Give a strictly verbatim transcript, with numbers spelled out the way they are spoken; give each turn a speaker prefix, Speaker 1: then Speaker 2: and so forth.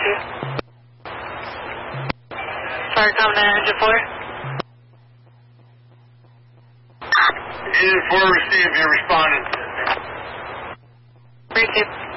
Speaker 1: you. Farcom nine hundred four.
Speaker 2: Engine four received, you're responding.
Speaker 1: Thank you.